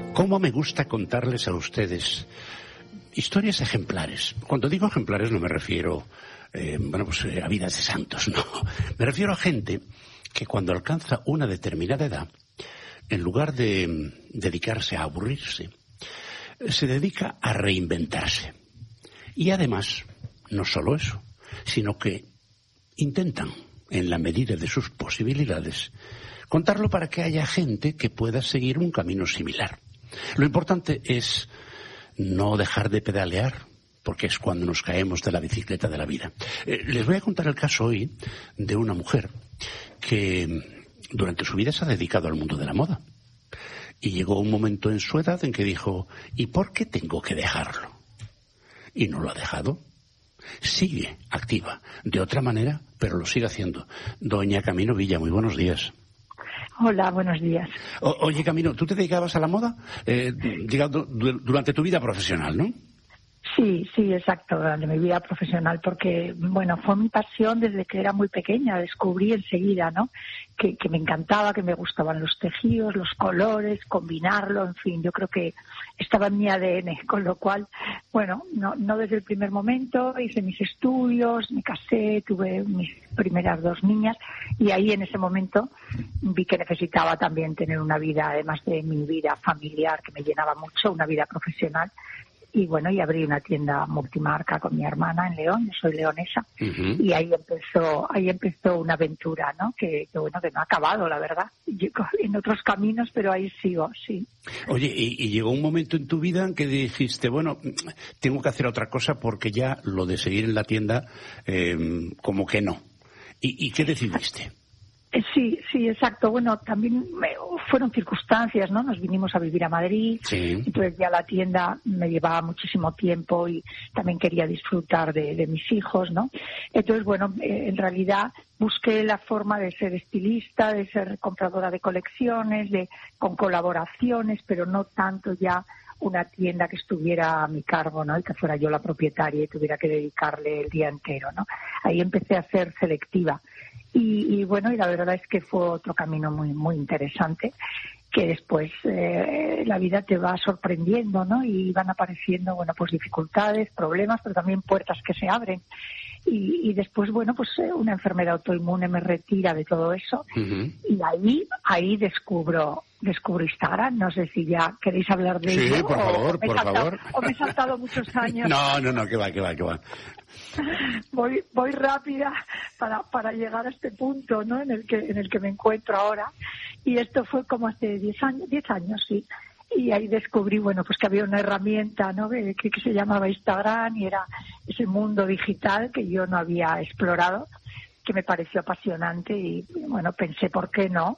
¿Cómo me gusta contarles a ustedes historias ejemplares? Cuando digo ejemplares no me refiero a vidas de santos, no. Me refiero a gente que cuando alcanza una determinada edad, en lugar de dedicarse a aburrirse, se dedica a reinventarse. Y además, no solo eso, sino que intentan, en la medida de sus posibilidades, contarlo para que haya gente que pueda seguir un camino similar. Lo importante es no dejar de pedalear, porque es cuando nos caemos de la bicicleta de la vida. Les voy a contar el caso hoy de una mujer que durante su vida se ha dedicado al mundo de la moda. Y llegó un momento en su edad en que dijo, ¿y por qué tengo que dejarlo? Y no lo ha dejado. Sigue activa, de otra manera, pero lo sigue haciendo. Doña Camino Villa, muy buenos días. Hola, buenos días. Oye, Camino, ¿tú te dedicabas a la moda durante tu vida profesional, no? Sí, exacto, durante mi vida profesional, porque, fue mi pasión desde que era muy pequeña. Descubrí enseguida, ¿no?, que me encantaba, que me gustaban los tejidos, los colores, combinarlo, en fin, yo creo que estaba en mi ADN, con lo cual, no desde el primer momento, hice mis estudios, me casé, tuve mis primeras 2 niñas, y ahí en ese momento vi que necesitaba también tener una vida, además de mi vida familiar, que me llenaba mucho, una vida profesional. Y abrí una tienda multimarca con mi hermana en León, yo soy leonesa, y ahí empezó una aventura, ¿no? Que no ha acabado, la verdad. Yo, en otros caminos, pero ahí sigo, sí. Oye, y llegó un momento en tu vida en que dijiste, tengo que hacer otra cosa porque ya lo de seguir en la tienda, como que no. ¿Y qué decidiste? Sí, exacto. También fueron circunstancias, ¿no? Nos vinimos a vivir a Madrid, sí. Entonces ya la tienda me llevaba muchísimo tiempo y también quería disfrutar de mis hijos, ¿no? Entonces, en realidad busqué la forma de ser estilista, de ser compradora de colecciones, con colaboraciones, pero no tanto ya una tienda que estuviera a mi cargo, ¿no? Y que fuera yo la propietaria y tuviera que dedicarle el día entero, ¿no? Ahí empecé a ser selectiva. Y la verdad es que fue otro camino muy, muy interesante, que después la vida te va sorprendiendo, ¿no? Y van apareciendo, dificultades, problemas, pero también puertas que se abren. Y después, una enfermedad autoinmune me retira de todo eso. Uh-huh. Y ahí descubro Instagram. No sé si ya queréis hablar de ello. Sí, por favor. O me he saltado muchos años. No, que va. Voy rápida para llegar a este punto, ¿no?, en el que me encuentro ahora. Y esto fue como hace 10 años, sí. Y ahí descubrí, que había una herramienta, ¿no?, que se llamaba Instagram, y era ese mundo digital que yo no había explorado, que me pareció apasionante. Y pensé, ¿por qué no?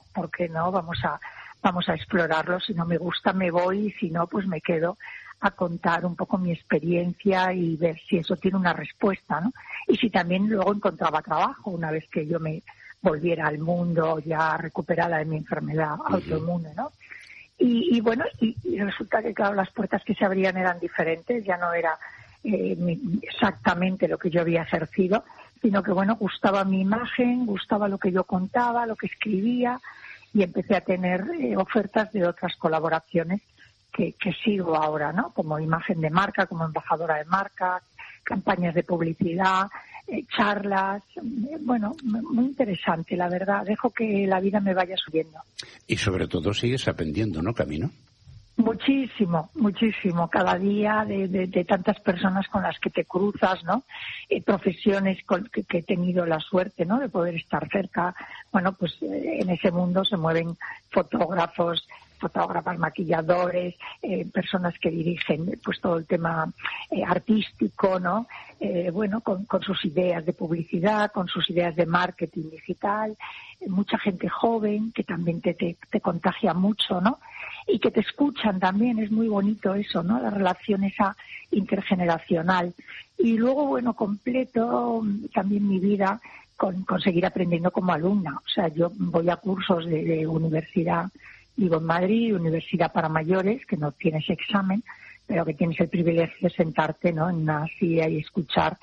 Vamos a explorarlo. Si no me gusta, me voy, y si no, pues me quedo a contar un poco mi experiencia y ver si eso tiene una respuesta, ¿no? Y si también luego encontraba trabajo una vez que yo me volviera al mundo ya recuperada de mi enfermedad autoinmune, ¿no? Y resulta que, claro, las puertas que se abrían eran diferentes, ya no era exactamente lo que yo había ejercido, sino que, gustaba mi imagen, gustaba lo que yo contaba, lo que escribía, y empecé a tener ofertas de otras colaboraciones que sigo ahora, ¿no? Como imagen de marca, como embajadora de marca, campañas de publicidad, charlas, muy interesante, la verdad. Dejo que la vida me vaya subiendo. Y sobre todo sigues aprendiendo, ¿no, Camino? Muchísimo. Cada día de tantas personas con las que te cruzas, ¿no? Profesiones que he tenido la suerte, ¿no?, de poder estar cerca. En ese mundo se mueven fotógrafas, maquilladores, personas que dirigen todo el tema artístico, ¿no? Con sus ideas de publicidad, con sus ideas de marketing digital, mucha gente joven que también te contagia mucho, ¿no? Y que te escuchan también, es muy bonito eso, ¿no? La relación esa intergeneracional. Y luego, completo también mi vida con seguir aprendiendo como alumna. O sea, yo voy a cursos de universidad. Vivo en Madrid, universidad para mayores, que no tienes examen, pero que tienes el privilegio de sentarte, ¿no?, en una silla y escuchar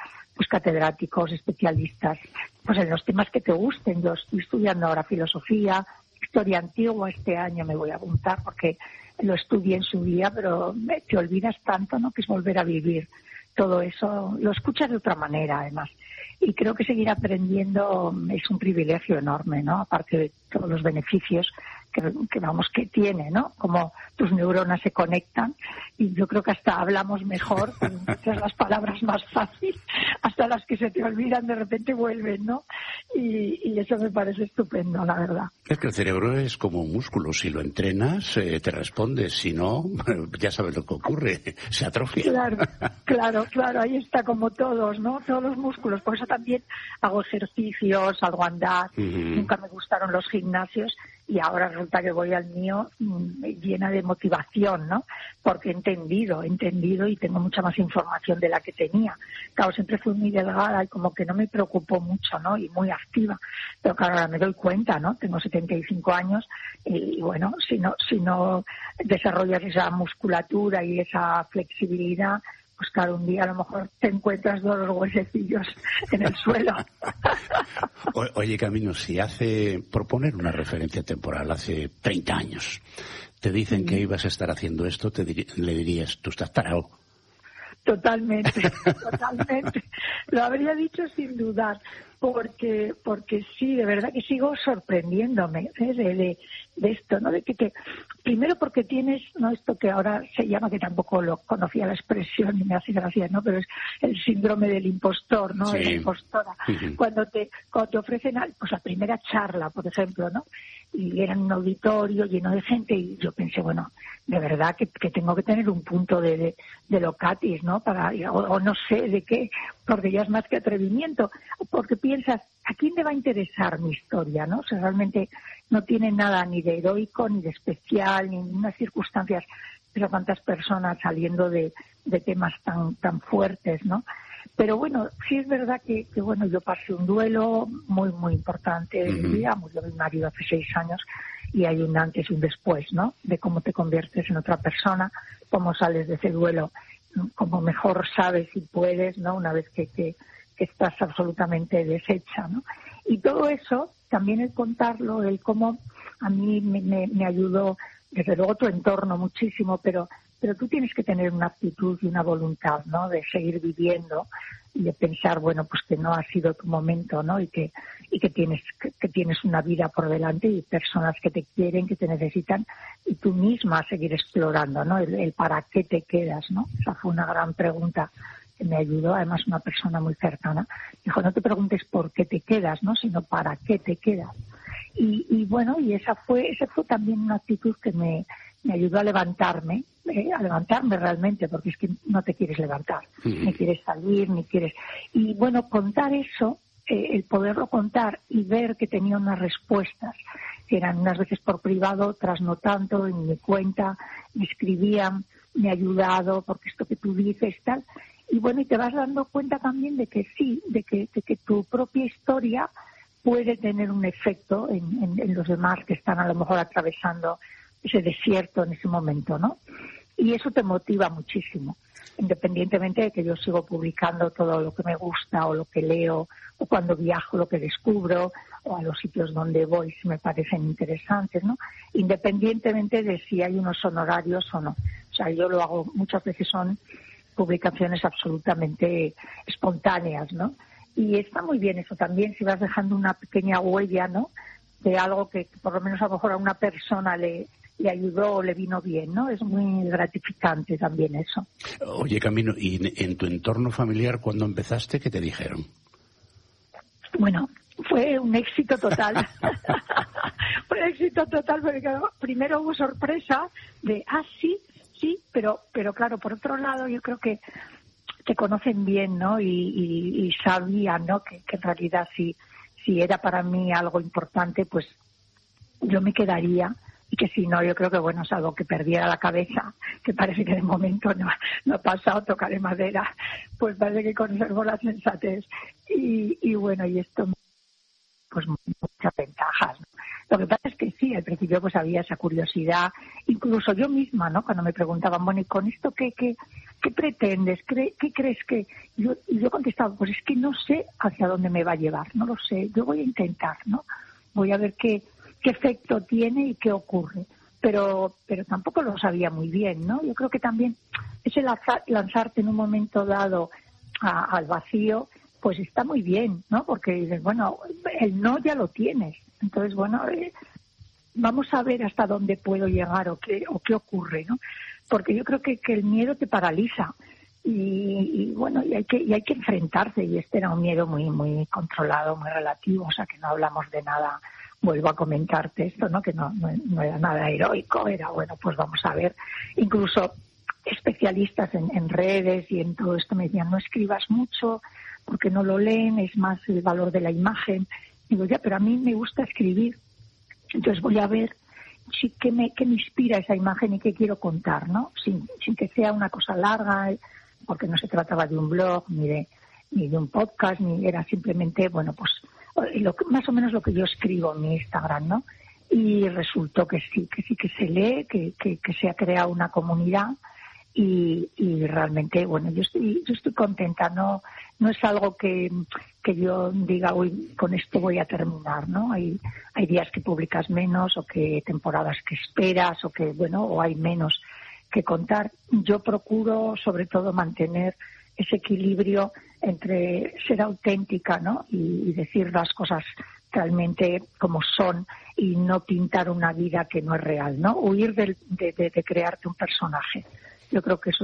catedráticos, especialistas, en los temas que te gusten. Yo estoy estudiando ahora filosofía, historia antigua. Este año me voy a apuntar porque lo estudié en su día, pero te olvidas tanto, ¿no?, que es volver a vivir todo eso. Lo escuchas de otra manera, además. Y creo que seguir aprendiendo es un privilegio enorme, ¿no? Aparte de todos los beneficios que tiene, ¿no? Como tus neuronas se conectan y yo creo que hasta hablamos mejor, muchas las palabras más fácil, hasta las que se te olvidan de repente vuelven, ¿no? Y eso me parece estupendo, la verdad. Es que el cerebro es como un músculo, si lo entrenas te respondes, si no, ya sabes lo que ocurre, se atrofia. Claro, ahí está como todos, ¿no? Todos los músculos, por eso también hago ejercicios, salgo a andar, nunca me gustaron los gimnasios y ahora resulta que voy al mío llena de motivación, ¿no? Porque he entendido y tengo mucha más información de la que tenía. Claro, siempre fui muy delgada y como que no me preocupó mucho, ¿no? Y muy activa. Pero claro, ahora me doy cuenta, ¿no? Tengo 75 años y bueno, si no desarrollas esa musculatura y esa flexibilidad, pues claro, un día a lo mejor te encuentras todos los huesecillos en el suelo. Oye, Camino, por poner una referencia temporal, hace 30 años, te dicen que ibas a estar haciendo esto, le dirías, tú estás parado. Totalmente. Lo habría dicho sin dudar, porque sí, de verdad que sigo sorprendiéndome de esto, ¿no? De que primero porque tienes, no, esto que ahora se llama, que tampoco lo conocía la expresión y me hace gracia, ¿no? Pero es el síndrome del impostor, ¿no? Sí. De la impostora. Cuando te ofrecen, pues la primera charla, por ejemplo, ¿no? Y era en un auditorio lleno de gente y yo pensé, bueno, de verdad que tengo que tener un punto de locatis, ¿no? O no sé de qué, porque ya es más que atrevimiento, porque piensas, ¿a quién le va a interesar mi historia, no? O sea, realmente no tiene nada ni de heroico, ni de especial, ni unas circunstancias, pero cuántas personas saliendo de temas tan fuertes, ¿no? Pero bueno, sí es verdad que bueno, yo pasé un duelo muy, muy importante de mi vida. Murió mi marido hace 6 años y hay un antes y un después, ¿no? De cómo te conviertes en otra persona, cómo sales de ese duelo, cómo mejor sabes y puedes, ¿no? Una vez que estás absolutamente deshecha, ¿no? Y todo eso, también el contarlo, el cómo a mí me ayudó, desde luego tu entorno muchísimo, pero tú tienes que tener una actitud y una voluntad, ¿no? De seguir viviendo y de pensar, bueno, pues que no ha sido tu momento, ¿no? Y que tienes una vida por delante y personas que te quieren, que te necesitan, y tú misma seguir explorando, ¿no? El para qué te quedas, ¿no? Esa fue una gran pregunta que me ayudó, además una persona muy cercana. Dijo, no te preguntes por qué te quedas, ¿no? Sino para qué te quedas. Y bueno, y esa fue también una actitud que me ayudó a levantarme realmente, porque es que no te quieres levantar, ni quieres salir, ni quieres... Y bueno, contar eso, el poderlo contar y ver que tenía unas respuestas, que eran unas veces por privado, otras no tanto, en mi cuenta, me escribían, me ha ayudado, porque esto que tú dices, tal... Y bueno, y te vas dando cuenta también de que sí, de que tu propia historia puede tener un efecto en los demás que están a lo mejor atravesando ese desierto en ese momento, ¿no? Y eso te motiva muchísimo, independientemente de que yo sigo publicando todo lo que me gusta o lo que leo, o cuando viajo lo que descubro, o a los sitios donde voy si me parecen interesantes, ¿no? Independientemente de si hay unos honorarios o no. O sea, yo lo hago, muchas veces son publicaciones absolutamente espontáneas, ¿no? Y está muy bien eso también, si vas dejando una pequeña huella, ¿no? De algo que por lo menos a lo mejor a una persona le ayudó o le vino bien, ¿no? Es muy gratificante también eso. Oye, Camino, ¿y en tu entorno familiar cuando empezaste, qué te dijeron? Bueno, fue un éxito total. Fue un éxito total porque primero hubo sorpresa de, sí, pero claro, por otro lado yo creo que te conocen bien, ¿no? Y sabían, ¿no? Que en realidad si era para mí algo importante, pues yo me quedaría, y que si no, yo creo que bueno, es algo que perdiera la cabeza, que parece que de momento no ha pasado, tocaré madera, pues parece que conservo la sensatez. Y bueno, y esto, pues muchas ventajas, ¿no? Lo que pasa es que sí, al principio pues había esa curiosidad, incluso yo misma, ¿no? Cuando me preguntaban, bueno, ¿y con esto qué pretendes? ¿Qué crees que...? Y yo contestaba, pues es que no sé hacia dónde me va a llevar, no lo sé, yo voy a intentar, ¿no? Voy a ver qué qué efecto tiene y qué ocurre. Pero tampoco lo sabía muy bien, ¿no? Yo creo que también ese lanzarte en un momento dado al vacío, pues está muy bien, ¿no? Porque dices, bueno, el no ya lo tienes. Entonces, bueno, vamos a ver hasta dónde puedo llegar o qué ocurre, ¿no? Porque yo creo que el miedo te paraliza y bueno, y hay que enfrentarse, y este era un miedo muy, muy controlado, muy relativo, o sea que no hablamos de nada. Vuelvo a comentarte esto, ¿no? Que no era nada heroico, era, bueno, pues vamos a ver. Incluso especialistas en redes y en todo esto me decían, no escribas mucho porque no lo leen, es más el valor de la imagen. Digo, ya, pero a mí me gusta escribir. Entonces voy a ver qué me inspira esa imagen y qué quiero contar, ¿no? Sin que sea una cosa larga, porque no se trataba de un blog, ni de un podcast, ni era simplemente, bueno, pues más o menos lo que yo escribo en mi Instagram, ¿no? Y resultó que sí que se lee, que se ha creado una comunidad y realmente, bueno, yo estoy contenta, no es algo que yo diga, uy, con esto voy a terminar, ¿no? Hay días que publicas menos o que temporadas que esperas o que, bueno, o hay menos que contar. Yo procuro sobre todo mantener ese equilibrio entre ser auténtica, ¿no? Y decir las cosas realmente como son y no pintar una vida que no es real, ¿no? Huir de crearte un personaje. Yo creo que eso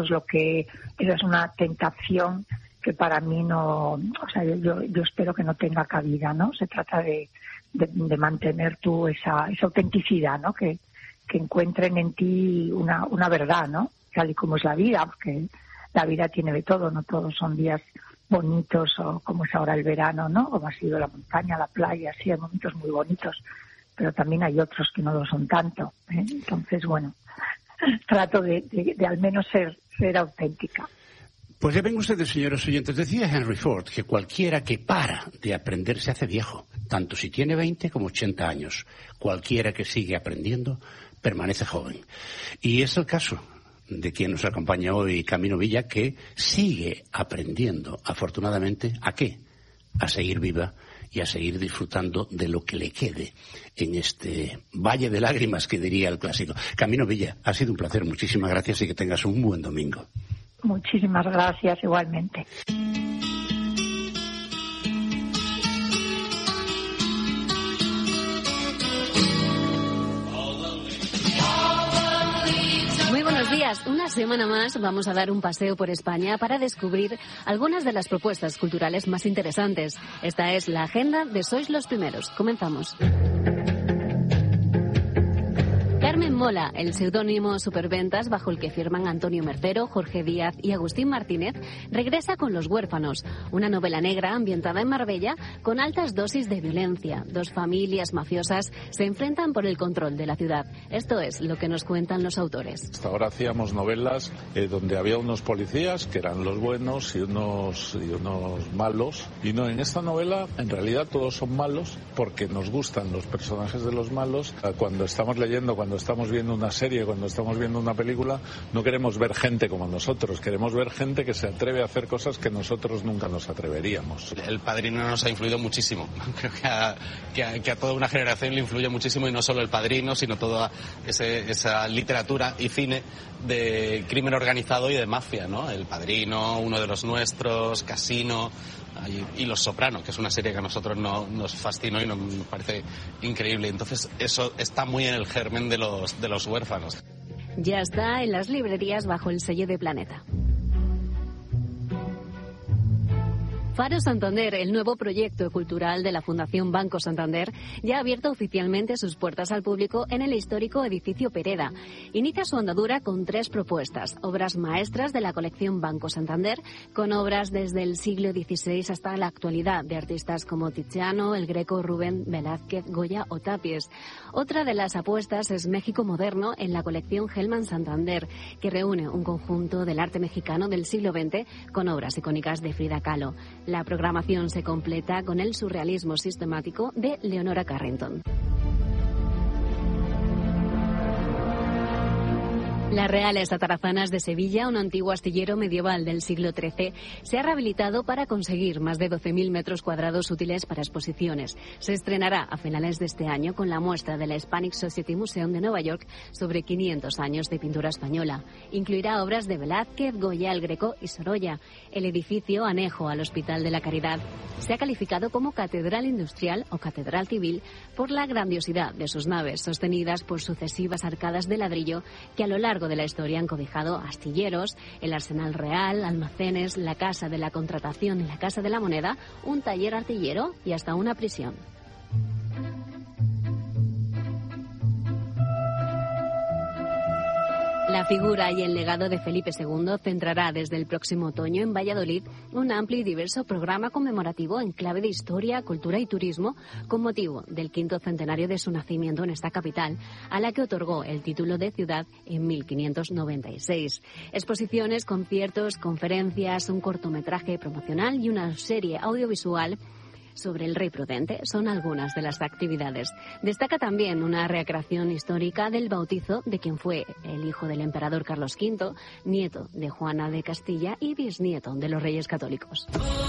es una tentación que para mí no, o sea, yo espero que no tenga cabida, ¿no? Se trata de mantener tú esa autenticidad, ¿no? Que encuentren en ti una verdad, ¿no? Tal y como es la vida, porque la vida tiene de todo, no todos son días bonitos o como es ahora el verano, ¿no? Como ha sido la montaña, la playa, sí, hay momentos muy bonitos, pero también hay otros que no lo son tanto, ¿eh? Entonces, bueno, trato de al menos ser auténtica. Pues ya ven ustedes, señores oyentes, decía Henry Ford que cualquiera que para de aprender se hace viejo, tanto si tiene 20 como 80 años. Cualquiera que sigue aprendiendo permanece joven. Y es el caso de quien nos acompaña hoy, Camino Villa, que sigue aprendiendo, afortunadamente, ¿a qué? A seguir viva y a seguir disfrutando de lo que le quede en este valle de lágrimas, que diría el clásico. Camino Villa, ha sido un placer, muchísimas gracias y que tengas un buen domingo. Muchísimas gracias, igualmente. Muy buenos días. Una semana más vamos a dar un paseo por España para descubrir algunas de las propuestas culturales más interesantes. Esta es la agenda de Sois los Primeros. Comenzamos. Carmen Mola, el seudónimo superventas bajo el que firman Antonio Mercero, Jorge Díaz y Agustín Martínez, regresa con Los Huérfanos, una novela negra ambientada en Marbella con altas dosis de violencia. Dos familias mafiosas se enfrentan por el control de la ciudad. Esto es lo que nos cuentan los autores. Hasta ahora hacíamos novelas donde había unos policías que eran los buenos y unos malos. Y no, en esta novela en realidad todos son malos porque nos gustan los personajes de los malos. Cuando estamos leyendo, cuando estamos viendo una serie, cuando estamos viendo una película, no queremos ver gente como nosotros, queremos ver gente que se atreve a hacer cosas que nosotros nunca nos atreveríamos. El Padrino nos ha influido muchísimo. Creo que a toda una generación le influye muchísimo, y no solo El Padrino, sino toda esa literatura y cine de crimen organizado y de mafia, ¿no? El Padrino, Uno de los Nuestros, Casino y Los Soprano, que es una serie que a nosotros nos fascinó y nos parece increíble. Entonces eso está muy en el germen de los huérfanos. Ya está en las librerías bajo el sello de Planeta. Faro Santander, el nuevo proyecto cultural de la Fundación Banco Santander, ya ha abierto oficialmente sus puertas al público en el histórico edificio Pereda. Inicia su andadura con 3 propuestas: obras maestras de la colección Banco Santander, con obras desde el siglo XVI hasta la actualidad, de artistas como Tiziano, El Greco, Rubén, Velázquez, Goya o Tapies. Otra de las apuestas es México Moderno, en la colección Hellman Santander, que reúne un conjunto del arte mexicano del siglo XX con obras icónicas de Frida Kahlo. La programación se completa con el surrealismo sistemático de Leonora Carrington. Las Reales Atarazanas de Sevilla, un antiguo astillero medieval del siglo XIII, se ha rehabilitado para conseguir más de 12.000 metros cuadrados útiles para exposiciones. Se estrenará a finales de este año con la muestra de la Hispanic Society Museum de Nueva York sobre 500 años de pintura española. Incluirá obras de Velázquez, Goya, el Greco y Sorolla. El edificio, anejo al Hospital de la Caridad, se ha calificado como catedral industrial o catedral civil por la grandiosidad de sus naves, sostenidas por sucesivas arcadas de ladrillo que a lo largo de la historia han cobijado astilleros, el Arsenal Real, almacenes, la Casa de la Contratación y la Casa de la Moneda, un taller artillero y hasta una prisión. La figura y el legado de Felipe II centrará desde el próximo otoño en Valladolid un amplio y diverso programa conmemorativo en clave de historia, cultura y turismo con motivo del 5º centenario de su nacimiento en esta capital, a la que otorgó el título de ciudad en 1596. Exposiciones, conciertos, conferencias, un cortometraje promocional y una serie audiovisual sobre el rey prudente son algunas de las actividades. Destaca también una recreación histórica del bautizo de quien fue el hijo del emperador Carlos V, nieto de Juana de Castilla y bisnieto de los Reyes Católicos.